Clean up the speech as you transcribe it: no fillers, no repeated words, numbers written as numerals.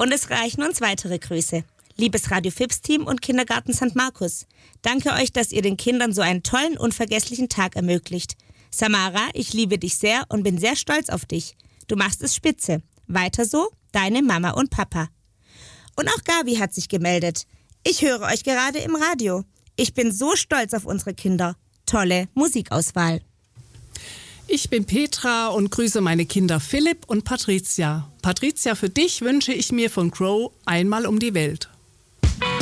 Und es reichen uns weitere Grüße. Liebes Radio Fips-Team und Kindergarten St. Markus, danke euch, dass ihr den Kindern so einen tollen, unvergesslichen Tag ermöglicht. Samara, ich liebe dich sehr und bin sehr stolz auf dich. Du machst es spitze. Weiter so, deine Mama und Papa. Und auch Gabi hat sich gemeldet. Ich höre euch gerade im Radio. Ich bin so stolz auf unsere Kinder. Tolle Musikauswahl. Ich bin Petra und grüße meine Kinder Philipp und Patricia. Patricia, für dich wünsche ich mir von Crow Einmal um die Welt.